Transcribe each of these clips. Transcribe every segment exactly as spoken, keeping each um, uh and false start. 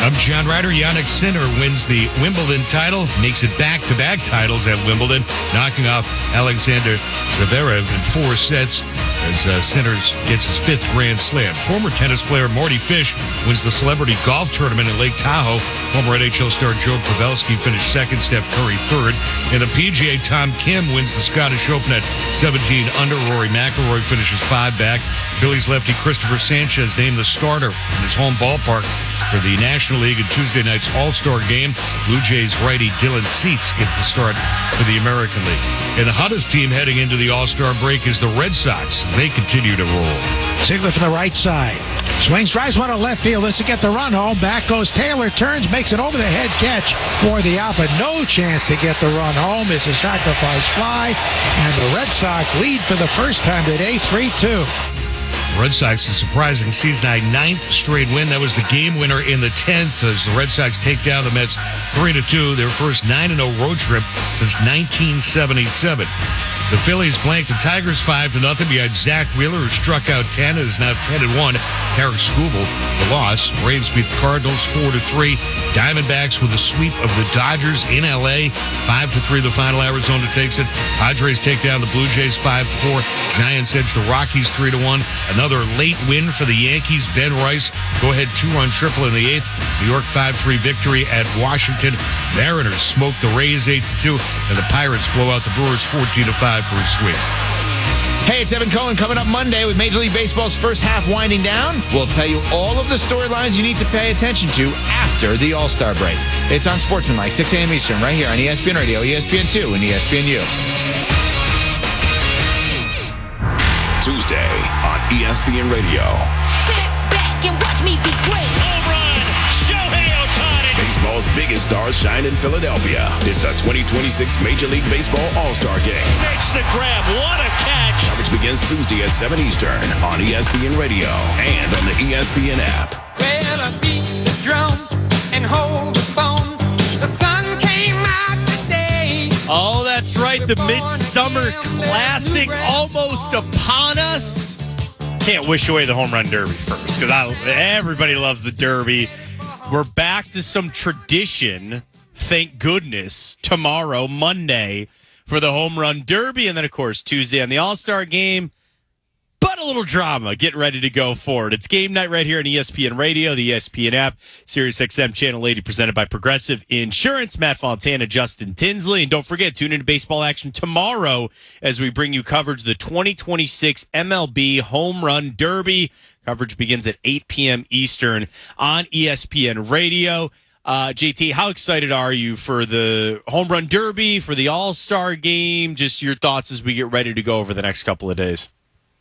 I'm John Ryder. Yannick Sinner wins the Wimbledon title, makes it back-to-back titles at Wimbledon, knocking off Alexander Zverev in four sets as uh, Sinner gets his fifth Grand Slam. Former tennis player Marty Fish wins the Celebrity Golf Tournament in Lake Tahoe. Former N H L star Joe Pavelski finished second, Steph Curry third. In the P G A, Tom Kim wins the Scottish Open at seventeen under. Rory McIlroy finishes five back. Phillies lefty Christopher Sanchez named the starter in his home ballpark for the National League in Tuesday night's All-Star Game. Blue Jays righty Dylan Cease gets the start for the American League. And the hottest team heading into the All-Star break is the Red Sox as they continue to roll. Ziegler from the right side. Swings, drives one to left field. This to get the run home. Back goes Taylor. Turns, makes an over-the-head catch for the out, but no chance to get the run home. It's a sacrifice fly, and the Red Sox lead for the first time today, three two. Red Sox, a surprising season-high ninth straight win. That was the game winner in the tenth as the Red Sox take down the Mets three to two, their first nine and oh road trip since nineteen seventy-seven. The Phillies blanked the Tigers five to nothing behind Zach Wheeler, who struck out ten and is now ten and one. Tarek Skubal, the loss. Braves beat the Cardinals four to three. Diamondbacks with a sweep of the Dodgers in L A five to three the final. Arizona takes it. Padres take down the Blue Jays five to four. Giants edge the Rockies three to one. Another late win for the Yankees. Ben Rice, go-ahead two-run triple in the eighth. New York five three victory at Washington. Mariners smoke the Rays eight to two, and the Pirates blow out the Brewers fourteen to five for a sweep. Hey, it's Evan Cohen coming up Monday with Major League Baseball's first half winding down. We'll tell you all of the storylines you need to pay attention to after the All-Star break. It's on Sportsmanlike, six a.m. Eastern, right here on E S P N Radio, E S P N two, and E S P N U. Tuesday on E S P N Radio. Sit back and watch me be great. Home run, Shohei Ohtani. Baseball's biggest stars shine in Philadelphia. It's the twenty twenty-six Major League Baseball All-Star Game. Makes the grab. What a catch. Coverage begins Tuesday at seven Eastern on E S P N Radio and on the E S P N app. Well, I beat the drum and hold the phone. The sun came out today. Oh, that's right. The Midsummer Classic almost upon us. Can't wish away the Home Run Derby first because everybody loves the Derby. We're back to some tradition, thank goodness, tomorrow, Monday, for the Home Run Derby. And then, of course, Tuesday on the All-Star Game. But a little drama getting ready to go forward. It's game night right here on E S P N Radio, the E S P N app, Sirius X M Channel eighty, presented by Progressive Insurance. Matt Fontana, Justin Tinsley. And don't forget, tune into baseball action tomorrow as we bring you coverage of the twenty twenty-six M L B Home Run Derby. Coverage begins at eight p.m. Eastern on E S P N Radio. Uh, J T, how excited are you for the Home Run Derby, for the All-Star Game? Just your thoughts as we get ready to go over the next couple of days.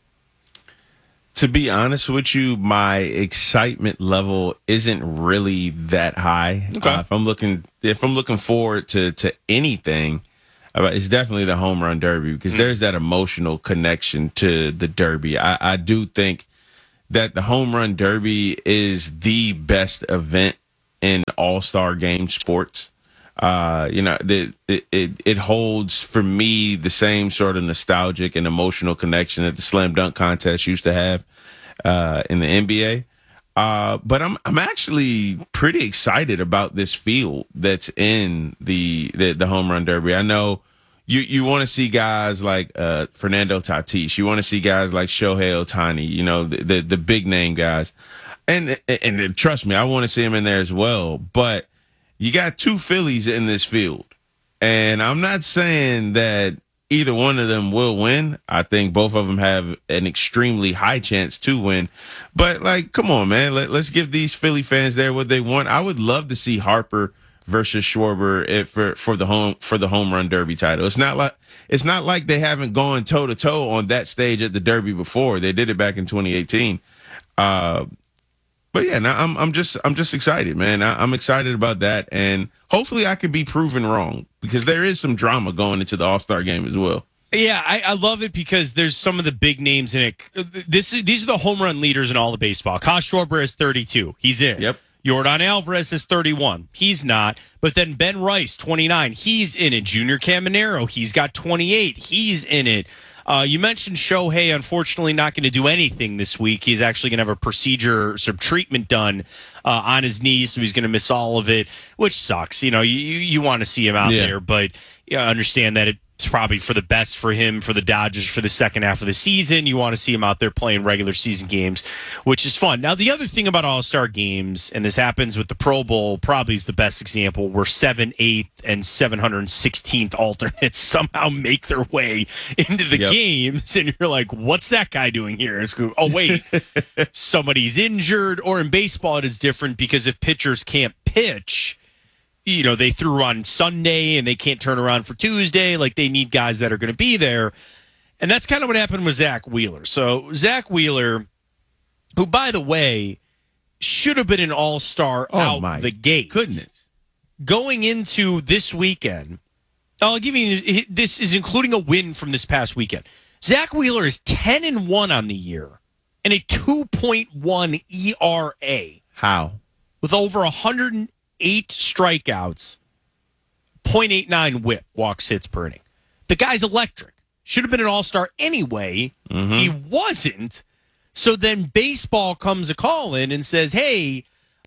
To be honest with you, my excitement level isn't really that high. Okay. Uh, if I'm looking, if I'm looking forward to to anything, uh, it's definitely the Home Run Derby because mm. there's that emotional connection to the Derby. I, I do think that the Home Run Derby is the best event in All-Star Game sports. Uh, you know, the, it, it it holds for me the same sort of nostalgic and emotional connection that the slam dunk contest used to have uh, in the N B A. Uh, but I'm I'm actually pretty excited about this field that's in the the, the Home Run Derby. I know you you want to see guys like uh, Fernando Tatis. You want to see guys like Shohei Ohtani. You know, the the, the big name guys. And, and and trust me, I want to see him in there as well. But you got two Phillies in this field, and I'm not saying that either one of them will win. I think both of them have an extremely high chance to win. But, like, come on, man. Let, let's give these Philly fans there what they want. I would love to see Harper versus Schwarber if, for for the home for the home run derby title. It's not like it's not like they haven't gone toe to toe on that stage at the Derby before. They did it back in twenty eighteen. Uh, But yeah, now I'm I'm just I'm just excited, man. I, I'm excited about that, and hopefully I can be proven wrong because there is some drama going into the All-Star Game as well. Yeah, I, I love it because there's some of the big names in it. This these are the home run leaders in all of baseball. Kyle Schwarber has thirty-two. He's in. Yep. Yordan Alvarez is thirty-one. He's not. But then Ben Rice, twenty-nine. He's in it. Junior Caminero, he's got twenty-eight. He's in it. Uh, you mentioned Shohei, unfortunately, not going to do anything this week. He's actually going to have a procedure, some treatment done uh, on his knee, so he's going to miss all of it, which sucks. You know, you, you want to see him out Yeah. there, but you know, understand that it's probably for the best for him, for the Dodgers, for the second half of the season. You want to see him out there playing regular season games, which is fun. Now, the other thing about All-Star games, and this happens with the Pro Bowl, probably is the best example, where seven, eighth, and seven hundred sixteenth alternates somehow make their way into the Yep. games, and you're like, what's that guy doing here? It's, oh, wait, somebody's injured. Or in baseball, it is different because if pitchers can't pitch, you know, they threw on Sunday and they can't turn around for Tuesday. Like, they need guys that are going to be there. And that's kind of what happened with Zach Wheeler. So Zach Wheeler, who, by the way, should have been an all-star Oh, out my the gate. goodness. Going into this weekend, I'll give you, this is including a win from this past weekend. Zach Wheeler is ten and one on the year and a two point one E R A How? with over one hundred eight strikeouts, point eight nine whip, walks, hits per inning. The guy's electric. Should have been an all-star anyway. Mm-hmm. He wasn't. So then baseball comes a call in and says, hey,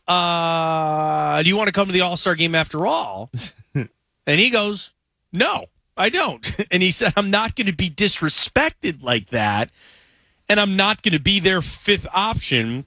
uh, do you want to come to the all-star game after all? And he goes, no, I don't. And he said, I'm not going to be disrespected like that, and I'm not going to be their fifth option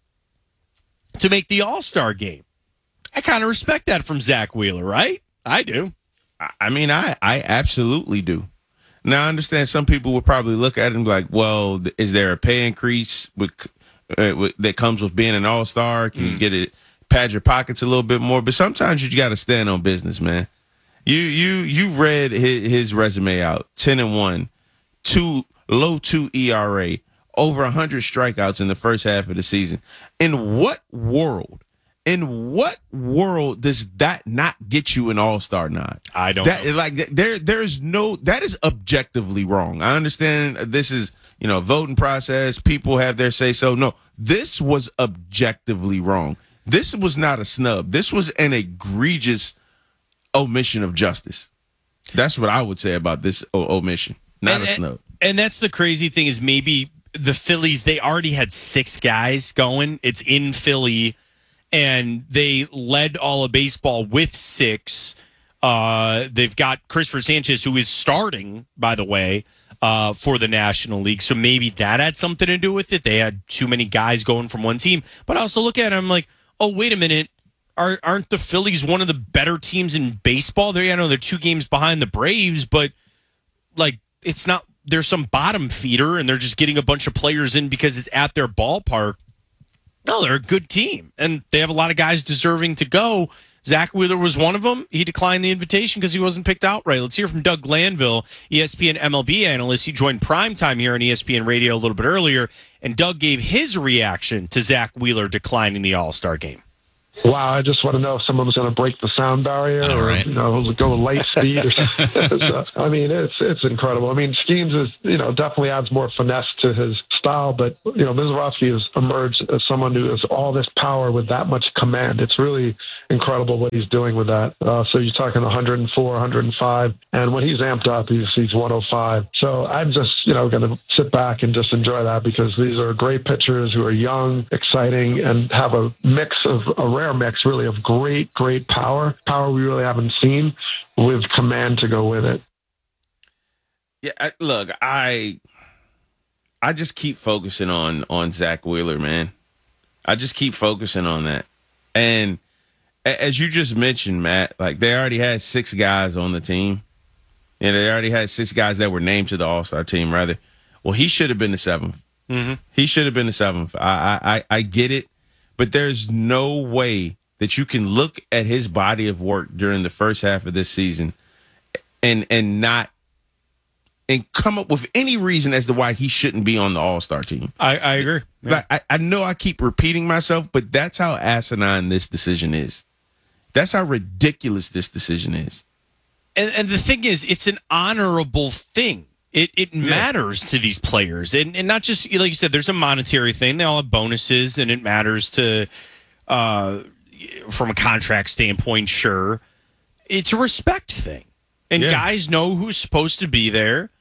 to make the all-star game. I kind of respect that from Zach Wheeler, right? I do. I mean, I, I absolutely do. Now, I understand some people would probably look at it and be like, well, is there a pay increase with, uh, with, that comes with being an all-star? Can mm. you get it, pad your pockets a little bit more? But sometimes you got to stand on business, man. You you you read his, his resume out, ten and one, two, low two E R A, over one hundred strikeouts in the first half of the season. In what world? In what world does that not get you an all-star nod? I don't that, know. Like, there, there's no, that is objectively wrong. I understand this is, you know, voting process. People have their say so. No, this was objectively wrong. This was not a snub. This was an egregious omission of justice. That's what I would say about this o- omission. Not and, a snub. And that's the crazy thing is maybe the Phillies, they already had six guys going. It's in Philly. And they led all of baseball with six. Uh, they've got Christopher Sanchez, who is starting, by the way, uh, for the National League. So maybe that had something to do with it. They had too many guys going from one team. But I also look at it, I'm like, oh, wait a minute. Are, aren't the Phillies one of the better teams in baseball? They're, I know they're two games behind the Braves, but like it's not, there's some bottom feeder and they're just getting a bunch of players in because it's at their ballpark. No, they're a good team, and they have a lot of guys deserving to go. Zach Wheeler was one of them. He declined the invitation because he wasn't picked outright. Let's hear from Doug Glanville, E S P N M L B analyst. He joined Primetime here on E S P N Radio a little bit earlier, and Doug gave his reaction to Zach Wheeler declining the All-Star game. Wow, I just want to know if someone was going to break the sound barrier or, right. you know, go light speed. Or something. So, I mean, it's it's incredible. I mean, Skeens is, you know, definitely adds more finesse to his style, but, you know, Mizrachi has emerged as someone who has all this power with that much command. It's really incredible what he's doing with that. Uh, so you're talking one oh four, one oh five, and when he's amped up, he's, he's one oh five. So I'm just, you know, going to sit back and just enjoy that because these are great pitchers who are young, exciting, and have a mix of a rare mix, really, of great, great power, power we really haven't seen, with command to go with it. Yeah, I, look, I I just keep focusing on on Zach Wheeler, man. I just keep focusing on that. And as you just mentioned, Matt, like they already had six guys on the team. Yeah, they already had six guys that were named to the All-Star team, rather. Well, he should have been the seventh. Mm-hmm. He should have been the seventh. I, I I get it. But there's no way that you can look at his body of work during the first half of this season and and not and come up with any reason as to why he shouldn't be on the All-Star team. I, I agree. Yeah. Like, I, I know I keep repeating myself, but that's how asinine this decision is. That's how ridiculous this decision is. And, and the thing is, it's an honorable thing. It it yeah. matters to these players, and and not just like you said. There's a monetary thing; they all have bonuses, and it matters to, uh, from a contract standpoint. Sure, it's a respect thing, and yeah. guys know who's supposed to be there,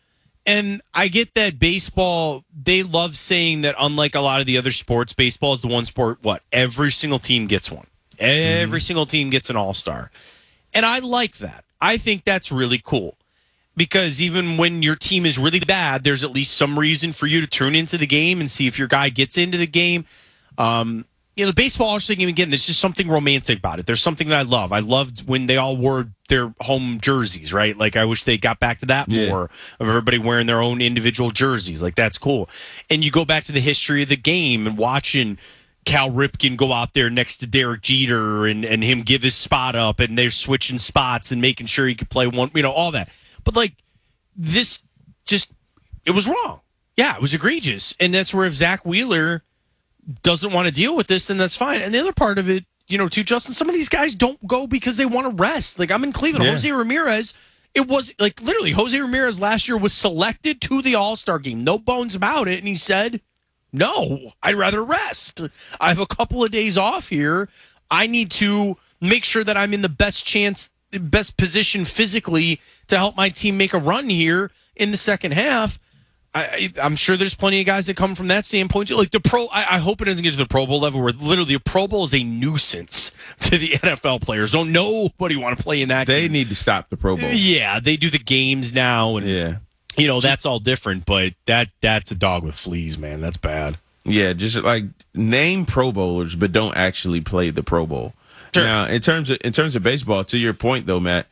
And I get that baseball, they love saying that unlike a lot of the other sports, baseball is the one sport, what, every single team gets one. Every mm-hmm. single team gets an all-star. And I like that. I think that's really cool. Because even when your team is really bad, there's at least some reason for you to tune into the game and see if your guy gets into the game. Um, you know, the baseball all-star game, again, there's just something romantic about it. There's something that I love. I loved when they all wore their home jerseys, right? Like, I wish they got back to that yeah. more, of everybody wearing their own individual jerseys. Like, that's cool. And you go back to the history of the game and watching Cal Ripken go out there next to Derek Jeter and, and him give his spot up, and they're switching spots and making sure he could play one, you know, all that. But, like, this just, it was wrong. Yeah, it was egregious. And that's where if Zach Wheeler doesn't want to deal with this, then that's fine. And the other part of it, you know, too, Justin, some of these guys don't go because they want to rest. Like, I'm in Cleveland. Yeah. Jose Ramirez, it was, like, literally, Jose Ramirez last year was selected to the All-Star game. No bones about it. And he said, no, I'd rather rest. I have a couple of days off here. I need to make sure that I'm in the best chance, best position physically to help my team make a run here in the second half. I, I'm sure there's plenty of guys that come from that standpoint. Like the pro, I, I hope it doesn't get to the Pro Bowl level where literally a Pro Bowl is a nuisance to the N F L players. Don't nobody want to play in that. They game. need to stop the Pro Bowl. Yeah, they do the games now, and yeah, you know that's all different. But that that's a dog with fleas, man. That's bad. Yeah, just like name Pro Bowlers, but don't actually play the Pro Bowl. Sure. Now, in terms of in terms of baseball, to your point though, Matt.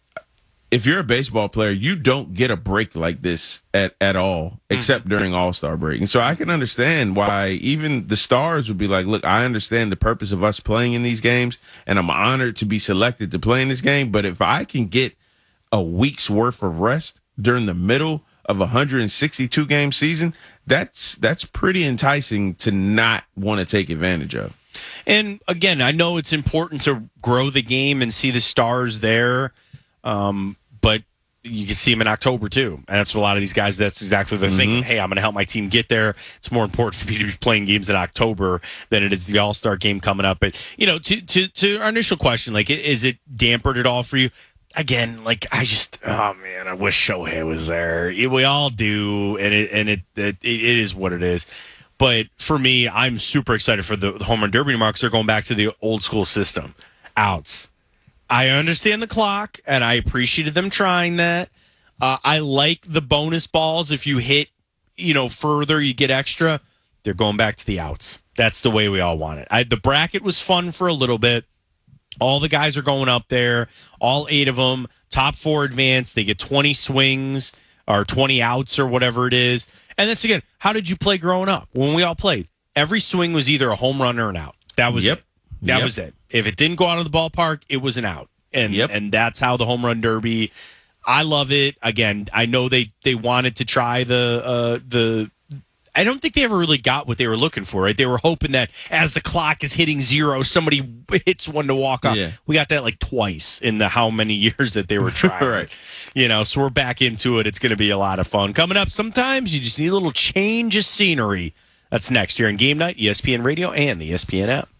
If you're a baseball player, you don't get a break like this at, at all, except mm-hmm. during All-Star break. And so I can understand why even the stars would be like, look, I understand the purpose of us playing in these games, and I'm honored to be selected to play in this game. But if I can get a week's worth of rest during the middle of a one hundred sixty-two game season, that's that's pretty enticing to not want to take advantage of. And again, I know it's important to grow the game and see the stars there. Um, But you can see them in October, too. And that's for a lot of these guys. That's exactly what they're mm-hmm. thinking. Hey, I'm going to help my team get there. It's more important for me to be playing games in October than it is the All-Star game coming up. But, you know, to to, to our initial question, like, is it dampered at all for you? Again, like, I just, oh, man, I wish Shohei was there. We all do, and it and it it, it is what it is. But for me, I'm super excited for the Home Run Derby tomorrow because they're going back to the old school system. Outs. I understand the clock, and I appreciated them trying that. Uh, I like the bonus balls. If you hit, you know, further, you get extra. They're going back to the outs. That's the way we all want it. I, the bracket was fun for a little bit. All the guys are going up there, all eight of them. Top four advance. They get twenty swings or twenty outs or whatever it is. And that's, again, how did you play growing up? When we all played, every swing was either a home run or an out. That was yep. it. That yep. was it. If it didn't go out of the ballpark, it was an out. And yep. and that's how the Home Run Derby. I love it. Again, I know they, they wanted to try the uh, the. I don't think they ever really got what they were looking for. Right? They were hoping that as the clock is hitting zero, somebody hits one to walk off. Yeah. We got that like twice in the how many years that they were trying. Right. You know, so we're back into it. It's going to be a lot of fun coming up. Sometimes you just need a little change of scenery. That's next year on Game Night, E S P N Radio, and the E S P N app.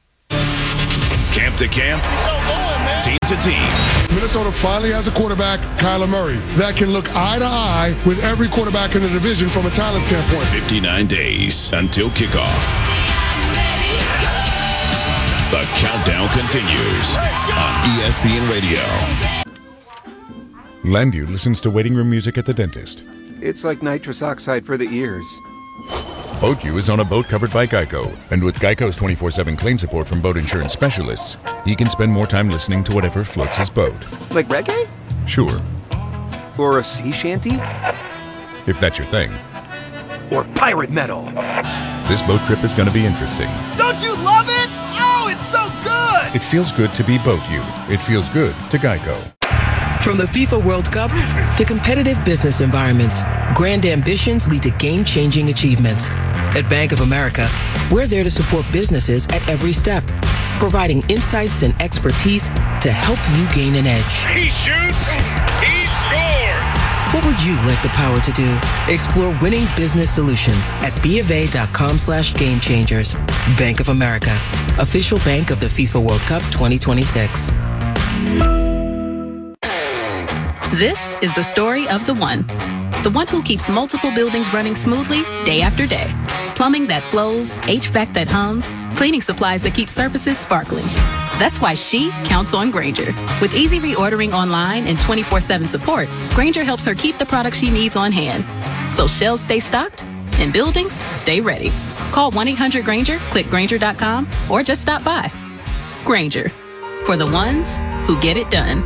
Camp to camp, so going, man. team to team. Minnesota finally has a quarterback, Kyler Murray, that can look eye to eye with every quarterback in the division from a talent standpoint. fifty-nine days until kickoff. The countdown continues on E S P N Radio. Landu listens to waiting room music at the dentist. It's like nitrous oxide for the ears. BoatU is on a boat covered by Geico, and with Geico's twenty-four seven claim support from boat insurance specialists, he can spend more time listening to whatever floats his boat. Like reggae? Sure. Or a sea shanty? If that's your thing. Or pirate metal. This boat trip is going to be interesting. Don't you love it? Oh, it's so good! It feels good to be BoatU. It feels good to Geico. From the FIFA World Cup to competitive business environments, grand ambitions lead to game-changing achievements. At Bank of America, we're there to support businesses at every step, providing insights and expertise to help you gain an edge. He shoots, he scores! What would you like the power to do? Explore winning business solutions at BofA.com slash game changers. Bank of America, official bank of the FIFA World Cup twenty twenty-six. This is the story of the one. the one who keeps multiple buildings running smoothly day after day. Plumbing that flows, H V A C that hums, cleaning supplies that keep surfaces sparkling. That's why she counts on Grainger. With easy reordering online and twenty-four seven support, Grainger helps her keep the products she needs on hand. So shelves stay stocked and buildings stay ready. Call one eight hundred Grainger, click Grainger dot com, or just stop by. Grainger, for the ones who get it done.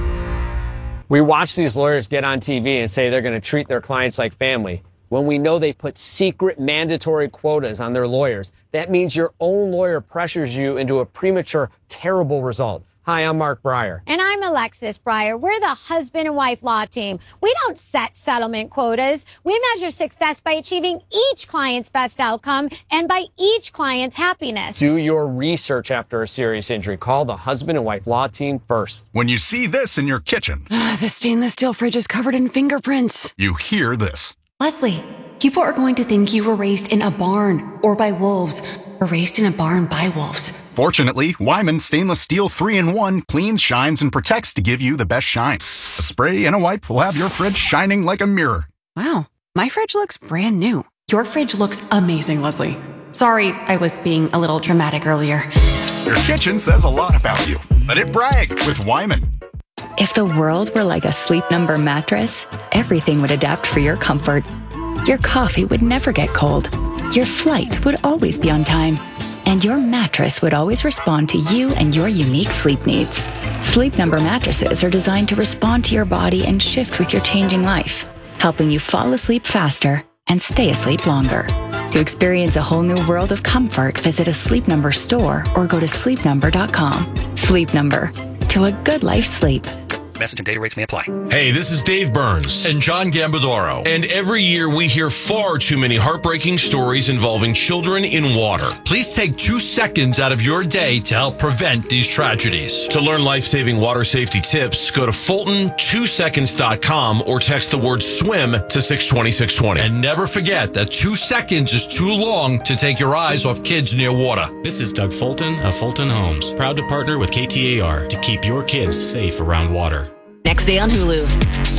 We watch these lawyers get on T V and say they're going to treat their clients like family, when we know they put secret mandatory quotas on their lawyers. That means your own lawyer pressures you into a premature, terrible result. Hi, I'm Mark Breyer. And I'm Alexis Breyer. We're the husband and wife law team. We don't set settlement quotas. We measure success by achieving each client's best outcome and by each client's happiness. Do your research after a serious injury. Call the husband and wife law team first. When you see this in your kitchen, the stainless steel fridge is covered in fingerprints. You hear this. Leslie, people are going to think you were raised in a barn or by wolves or raised in a barn by wolves. Fortunately, Wyman Stainless Steel three in one cleans, shines, and protects to give you the best shine. A spray and a wipe will have your fridge shining like a mirror. Wow, my fridge looks brand new. Your fridge looks amazing, Leslie. Sorry, I was being a little dramatic earlier. Your kitchen says a lot about you. Let it brag with Wyman. If the world were like a Sleep Number mattress, everything would adapt for your comfort. Your coffee would never get cold. Your flight would always be on time. And your mattress would always respond to you and your unique sleep needs. Sleep Number mattresses are designed to respond to your body and shift with your changing life, helping you fall asleep faster and stay asleep longer. To experience a whole new world of comfort, visit a Sleep Number store or go to sleep number dot com. Sleep Number. To a good life sleep. Message and data rates may apply. Hey, this is Dave Burns. And John Gambadoro. And every year we hear far too many heartbreaking stories involving children in water. Please take two seconds out of your day to help prevent these tragedies. To learn life-saving water safety tips, go to Fulton two seconds dot com or text the word SWIM to six two six two zero. And never forget that two seconds is too long to take your eyes off kids near water. This is Doug Fulton of Fulton Homes, proud to partner with K T A R to keep your kids safe around water. Next day on Hulu.